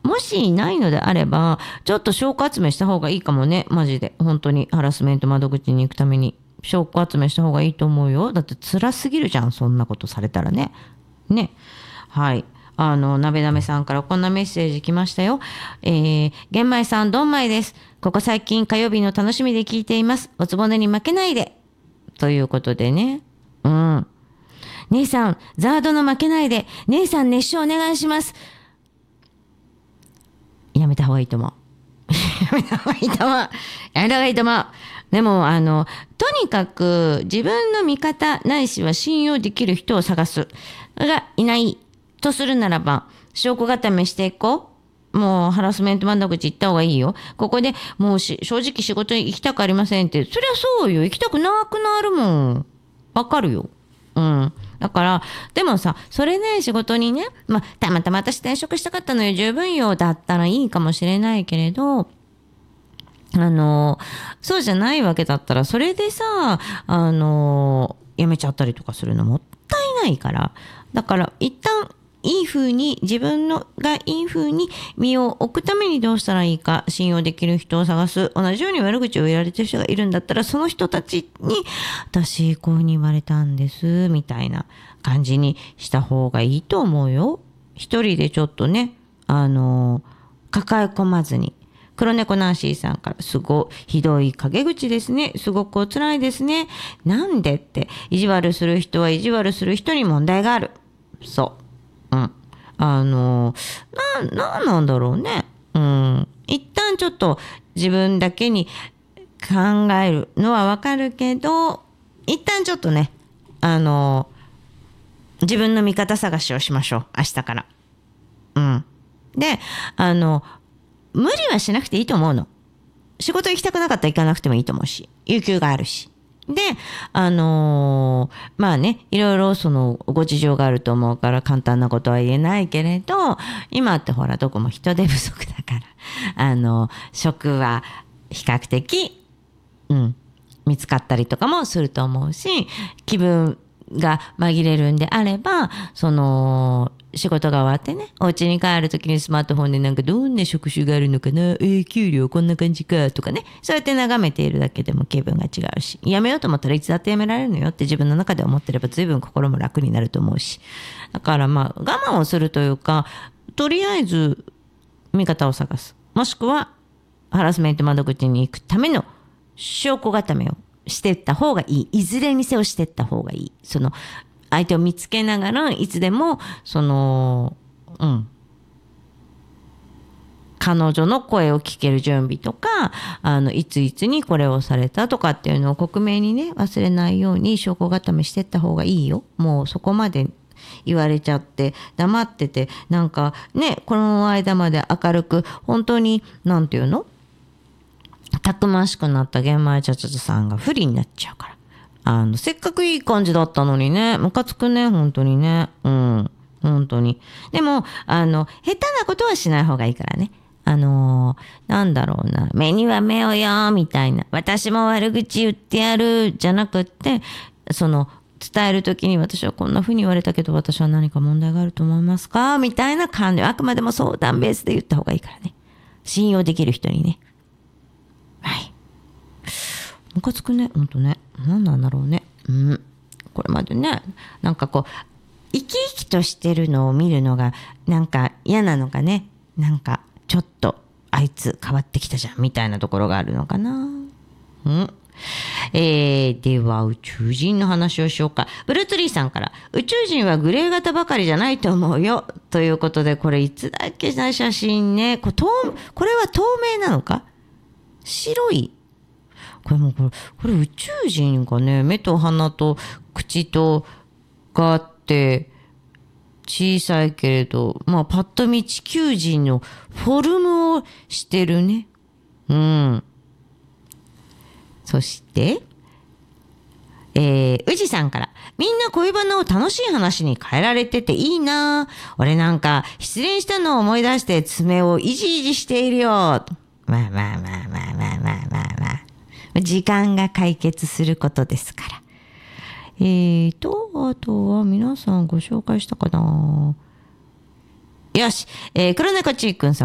もしないのであれば、ちょっと証拠集めした方がいいかもね。マジで。本当にハラスメント窓口に行くために。証拠集めした方がいいと思うよ。だって辛すぎるじゃん。そんなことされたらね。ね。はい。なべなめさんからこんなメッセージ来ましたよ。玄米さん、どんまいです。ここ最近火曜日の楽しみで聞いています。おつぼねに負けないで。ということでね。うん。姉さん、ザードの負けないで。姉さん熱唱お願いします。やめた方がいいと思う。やめた方がいいと思う。やめた方がいいと思う。でも、とにかく自分の味方ないしは信用できる人を探す。がいないとするならば、証拠固めしていこう。もうハラスメント窓口行った方がいいよ。ここでもう正直仕事に行きたくありませんって。そりゃそうよ。行きたくなくなるもん。わかるよ。うん。だから、でもさ、それで仕事にね、たまたま私転職したかったのよ、十分よ、だったらいいかもしれないけれど、そうじゃないわけだったら、それでさ、辞めちゃったりとかするのもったいないから、だから一旦、いい風に、自分のがいい風に身を置くためにどうしたらいいか、信用できる人を探す。同じように悪口を言われてる人がいるんだったら、その人たちに、私、こういうふうに言われたんです、みたいな感じにした方がいいと思うよ。一人でちょっとね、抱え込まずに。黒猫ナンシーさんから、すごいひどい陰口ですね。すごくお辛いですね。なんでって、意地悪する人は意地悪する人に問題がある。そう。うん。なんだろうね。うん。一旦ちょっと自分だけに考えるのはわかるけど、一旦ちょっとね、自分の味方探しをしましょう。明日から。うん。で、無理はしなくていいと思うの。仕事行きたくなかったら行かなくてもいいと思うし、有給があるし。で、まあね、いろいろそのご事情があると思うから簡単なことは言えないけれど、今ってほらどこも人手不足だから、職は比較的、見つかったりとかもすると思うし、気分が紛れるんであれば、仕事が終わってね、お家に帰るときにスマートフォンでなんかどんな職種があるのかな、給料こんな感じかとかね、そうやって眺めているだけでも気分が違うし、辞めようと思ったらいつだって辞められるのよって自分の中で思ってれば随分心も楽になると思うし、だから我慢をするというか、とりあえず味方を探す。もしくはハラスメント窓口に行くための証拠固めをしていった方がいい。いずれにせよしていった方がいい。相手を見つけながらいつでも彼女の声を聞ける準備とかいついつにこれをされたとかっていうのを克明にね忘れないように証拠固めしていった方がいいよ。もうそこまで言われちゃって黙っててなんかねこの間まで明るく本当になんていうのたくましくなった玄米茶々さんが不利になっちゃうから。せっかくいい感じだったのにね、ムカつくね、本当にね。うん、本当に。でも、下手なことはしない方がいいからね。なんだろうな、目には目をよ、みたいな。私も悪口言ってやる、じゃなくって、伝えるときに私はこんな風に言われたけど、私は何か問題があると思いますかみたいな感じ。あくまでも相談ベースで言った方がいいからね。信用できる人にね。はい。ムカつくね、ほんとね。何なんだろうね。これまでね、なんかこう、生き生きとしてるのを見るのが、なんか嫌なのかね。なんか、ちょっと、あいつ変わってきたじゃん、みたいなところがあるのかな。では、宇宙人の話をしようか。ブルーツリーさんから、宇宙人はグレー型ばかりじゃないと思うよ。ということで、これいつだっけな写真ね。これは透明なのか白いこれ宇宙人がね、目と鼻と口とがあって、小さいけれど、パッと見地球人のフォルムをしてるね。そして、宇治さんから、みんな恋バナを楽しい話に変えられてていいな。俺なんか失恋したのを思い出して爪をいじいじしているよ。まあ。時間が解決することですから。あとは皆さんご紹介したかな。よし、黒猫ちーくんさん